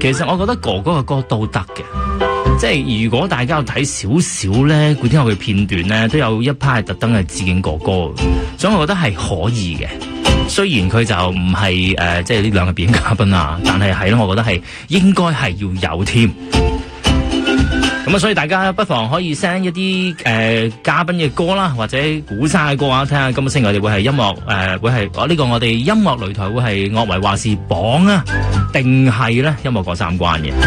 其實我覺得哥哥嘅歌都得嘅，即係如果大家有睇少少咧古天樂嘅片段咧，都有一 part 係特登係致敬哥哥，所以我覺得係可以嘅。雖然佢就唔係即係呢兩個表演嘉賓啊，但係咯，我覺得係應該係要有添。咁啊，所以大家不妨可以 send 一啲嘉賓嘅歌啦，或者古生嘅歌啊，睇下今個星期我哋會係音樂會係呢個我哋音樂擂台會係樂為話事榜啊，定係咧音樂過三關嘅。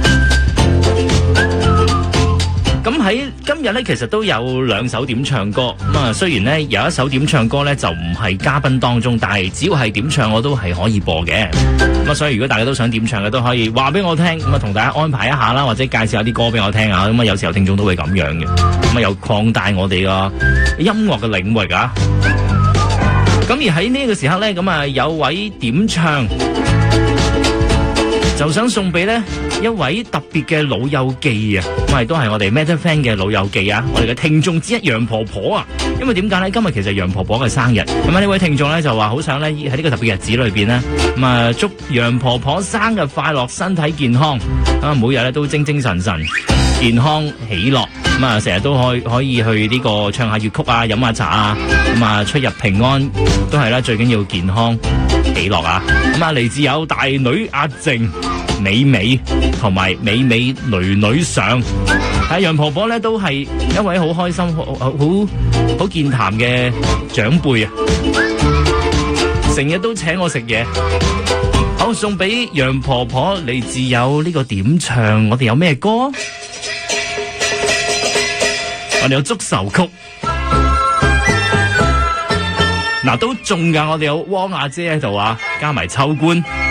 咁喺今日咧，其實都有兩首點唱歌。咁啊，雖然咧有一首點唱歌咧就唔係嘉賓當中，但係只要係點唱我都係可以播嘅。咁啊，所以如果大家都想點唱嘅，都可以話俾我聽，咁啊同大家安排一下啦，或者介紹下啲歌俾我聽啊。咁啊，有時候聽眾都會咁樣嘅，咁啊又擴大我哋個音樂嘅領域啊。咁而喺呢個時刻咧，咁啊有位點唱就想送俾咧一位特別嘅老友記啊，咁都係我哋 Metal Fan 嘅老友記啊，我哋嘅聽眾之一楊婆婆啊。因為點解咧？今日其實楊婆婆嘅生日，咁啊呢位聽眾咧就話好想咧喺呢個特別日子裏邊咧，咁啊祝楊婆婆生日快樂，身體健康，啊每日咧都精精神神、健康喜樂，咁啊成日都可以去呢個唱下粵曲啊、飲下茶啊，咁啊出入平安都係啦，最緊要健康喜樂啊。咁啊嚟自有大女阿靜、美美同埋美美女女上，係楊婆婆咧都係一位好開心、好健談嘅長輩啊，成日都請我食嘢。好，送俾楊婆婆，嚟自有呢個點唱，我哋有咩歌？我哋有祝壽曲，嗱都中噶，我哋有汪阿姐喺度啊，加埋秋官。